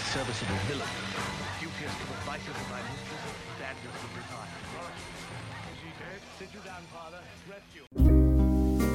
serviceable villain, duteous to the vices of my mistress, standards of desire. Is he dead? Sit you down, Father. Rest you.